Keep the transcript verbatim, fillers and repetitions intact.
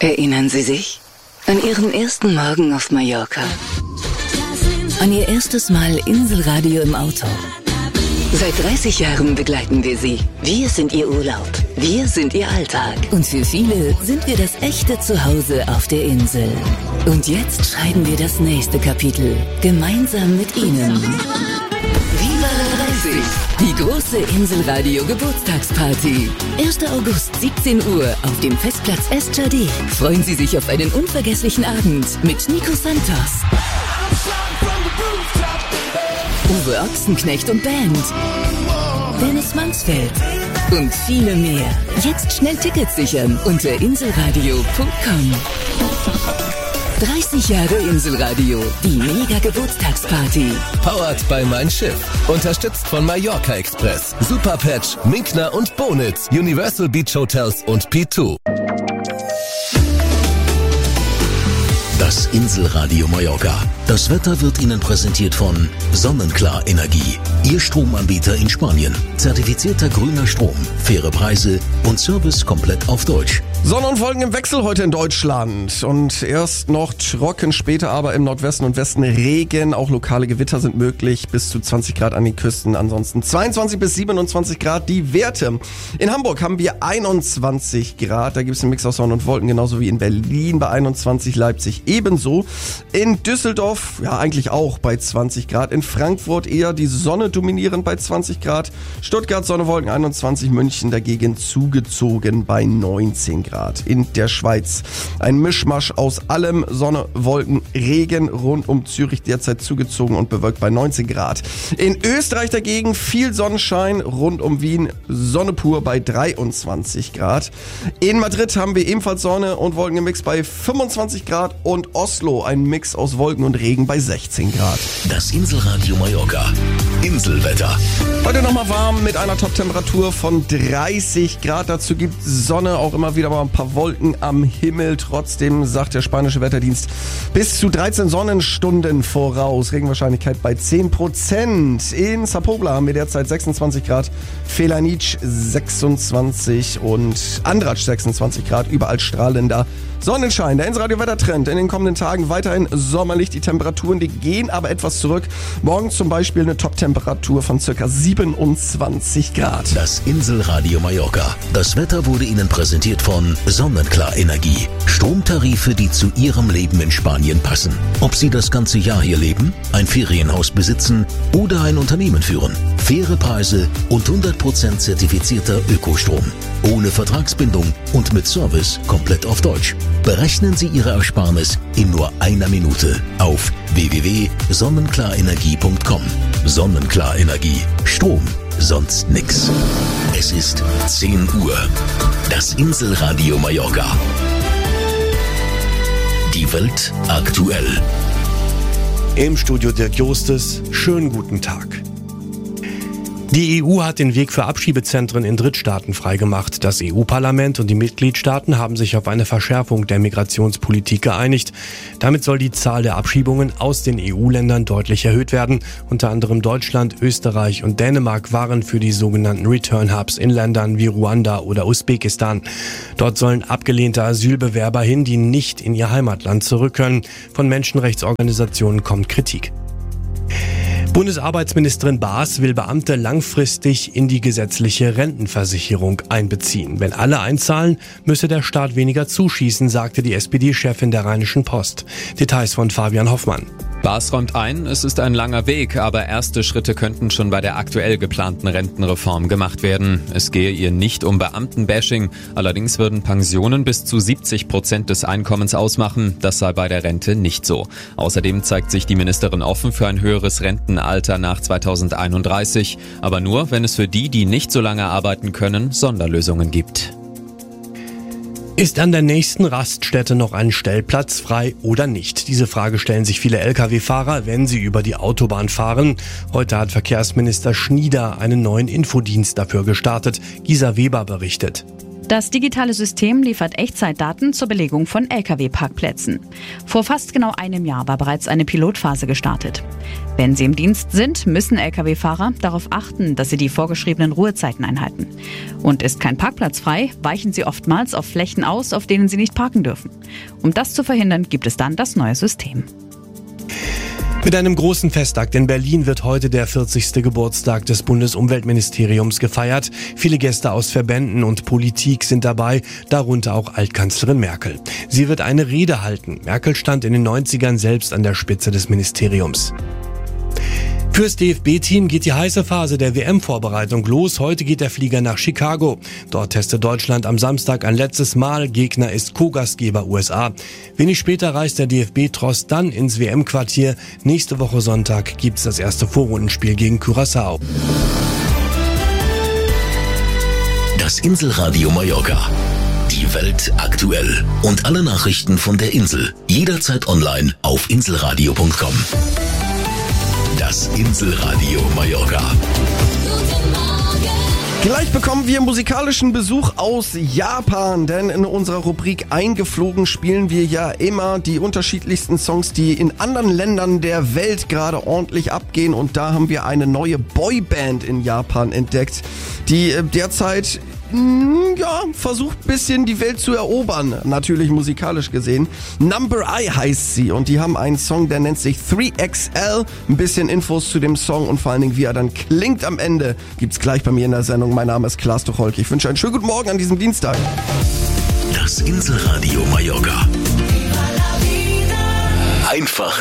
Erinnern Sie sich an Ihren ersten Morgen auf Mallorca? An Ihr erstes Mal Inselradio im Auto? Seit dreißig Jahren begleiten wir Sie. Wir sind Ihr Urlaub. Wir sind Ihr Alltag. Und für viele sind wir das echte Zuhause auf der Insel. Und jetzt schreiben wir das nächste Kapitel. Gemeinsam mit Ihnen. Viva dreißig! Die große Inselradio Geburtstagsparty. erster August, siebzehn Uhr auf dem Festplatz Estjardé. Freuen Sie sich auf einen unvergesslichen Abend mit Nico Santos, Uwe Ochsenknecht und Band, Dennis Mansfeld und viele mehr. Jetzt schnell Tickets sichern unter inselradio punkt com. dreißig Jahre Inselradio, die Mega-Geburtstagsparty. Powered by Mein Schiff. Unterstützt von Mallorca Express, Superpatch, Minkner und Bonitz, Universal Beach Hotels und P zwei. Das Inselradio Mallorca. Das Wetter wird Ihnen präsentiert von Sonnenklar Energie. Ihr Stromanbieter in Spanien. Zertifizierter grüner Strom, faire Preise und Service komplett auf Deutsch. Sonne und Wolken im Wechsel heute in Deutschland. Und erst noch trocken, später aber im Nordwesten und Westen Regen. Auch lokale Gewitter sind möglich. Bis zu zwanzig Grad an den Küsten. Ansonsten zweiundzwanzig bis siebenundzwanzig Grad die Werte. In Hamburg haben wir einundzwanzig Grad. Da gibt es einen Mix aus Sonne und Wolken, genauso wie in Berlin bei einundzwanzig, Leipzig ebenso. In Düsseldorf, ja eigentlich auch bei zwanzig Grad. In Frankfurt eher die Sonne dominierend bei zwanzig Grad. Stuttgart, Sonne, Wolken einundzwanzig. München dagegen zugezogen bei neunzehn Grad. In der Schweiz ein Mischmasch aus allem, Sonne, Wolken, Regen, rund um Zürich derzeit zugezogen und bewölkt bei neunzehn Grad. In Österreich dagegen viel Sonnenschein, rund um Wien Sonne pur bei dreiundzwanzig Grad. In Madrid haben wir ebenfalls Sonne und Wolken im Mix bei fünfundzwanzig Grad und Oslo ein Mix aus Wolken und Regen bei sechzehn Grad. Das Inselradio Mallorca. Inselwetter. Heute nochmal warm mit einer Top-Temperatur von dreißig Grad. Dazu gibt Sonne, auch immer wieder mal ein paar Wolken am Himmel. Trotzdem sagt der spanische Wetterdienst bis zu dreizehn Sonnenstunden voraus. Regenwahrscheinlichkeit bei zehn Prozent. In Sa Pobla haben wir derzeit sechsundzwanzig Grad, Felanitsch sechsundzwanzig und Andratsch sechsundzwanzig Grad. Überall strahlender Sonnenschein. Der Inselradio-Wettertrend in den kommenden Tagen weiterhin sommerlich. Die Temperaturen, die gehen aber etwas zurück. Morgen zum Beispiel eine Top-Temperatur von ca. siebenundzwanzig Grad. Das Inselradio Mallorca. Das Wetter wurde Ihnen präsentiert von Sonnenklar Energie. Stromtarife, die zu Ihrem Leben in Spanien passen. Ob Sie das ganze Jahr hier leben, ein Ferienhaus besitzen oder ein Unternehmen führen. Faire Preise und hundert Prozent zertifizierter Ökostrom. Ohne Vertragsbindung und mit Service komplett auf Deutsch. Berechnen Sie Ihre Ersparnis in nur einer Minute auf w w w punkt sonnenklarenergie punkt com. Sonnenklar Energie. Strom, sonst nix. Es ist zehn Uhr. Das Inselradio Mallorca. Die Welt aktuell. Im Studio Dirk Jostes. Schönen guten Tag. Die E U hat den Weg für Abschiebezentren in Drittstaaten freigemacht. Das E U-Parlament und die Mitgliedstaaten haben sich auf eine Verschärfung der Migrationspolitik geeinigt. Damit soll die Zahl der Abschiebungen aus den E U-Ländern deutlich erhöht werden. Unter anderem Deutschland, Österreich und Dänemark waren für die sogenannten Return-Hubs in Ländern wie Ruanda oder Usbekistan. Dort sollen abgelehnte Asylbewerber hin, die nicht in ihr Heimatland zurück können. Von Menschenrechtsorganisationen kommt Kritik. Bundesarbeitsministerin Baas will Beamte langfristig in die gesetzliche Rentenversicherung einbeziehen. Wenn alle einzahlen, müsse der Staat weniger zuschießen, sagte die S P D-Chefin der Rheinischen Post. Details von Fabian Hoffmann. Baas räumt ein, es ist ein langer Weg, aber erste Schritte könnten schon bei der aktuell geplanten Rentenreform gemacht werden. Es gehe ihr nicht um Beamtenbashing, allerdings würden Pensionen bis zu siebzig Prozent des Einkommens ausmachen. Das sei bei der Rente nicht so. Außerdem zeigt sich die Ministerin offen für ein höheres Rentenalter nach zweitausendeinunddreißig, aber nur, wenn es für die, die nicht so lange arbeiten können, Sonderlösungen gibt. Ist an der nächsten Raststätte noch ein Stellplatz frei oder nicht? Diese Frage stellen sich viele L K W-Fahrer, wenn sie über die Autobahn fahren. Heute hat Verkehrsminister Schnieder einen neuen Infodienst dafür gestartet. Gisa Weber berichtet. Das digitale System liefert Echtzeitdaten zur Belegung von L K W-Parkplätzen. Vor fast genau einem Jahr war bereits eine Pilotphase gestartet. Wenn Sie im Dienst sind, müssen L K W-Fahrer darauf achten, dass sie die vorgeschriebenen Ruhezeiten einhalten. Und ist kein Parkplatz frei, weichen sie oftmals auf Flächen aus, auf denen sie nicht parken dürfen. Um das zu verhindern, gibt es dann das neue System. Mit einem großen Festakt in Berlin wird heute der vierzigste Geburtstag des Bundesumweltministeriums gefeiert. Viele Gäste aus Verbänden und Politik sind dabei, darunter auch Altkanzlerin Merkel. Sie wird eine Rede halten. Merkel stand in den neunzigern selbst an der Spitze des Ministeriums. Fürs D F B-Team geht die heiße Phase der W M-Vorbereitung los. Heute geht der Flieger nach Chicago. Dort testet Deutschland am Samstag ein letztes Mal. Gegner ist Co-Gastgeber U S A. Wenig später reist der D F B-Tross dann ins W M-Quartier. Nächste Woche Sonntag gibt's das erste Vorrundenspiel gegen Curaçao. Das Inselradio Mallorca. Die Welt aktuell. Und alle Nachrichten von der Insel. Jederzeit online auf inselradio punkt com. Das Inselradio Mallorca. Gleich bekommen wir musikalischen Besuch aus Japan, denn in unserer Rubrik Eingeflogen spielen wir ja immer die unterschiedlichsten Songs, die in anderen Ländern der Welt gerade ordentlich abgehen. Und da haben wir eine neue Boyband in Japan entdeckt, die derzeit ja, versucht ein bisschen die Welt zu erobern, natürlich musikalisch gesehen. Number I heißt sie und die haben einen Song, der nennt sich drei X L. Ein bisschen Infos zu dem Song und vor allen Dingen, wie er dann klingt am Ende, gibt's gleich bei mir in der Sendung. Mein Name ist Klaas Tucholke. Ich wünsche einen schönen guten Morgen an diesem Dienstag. Das Inselradio Mallorca. Einfach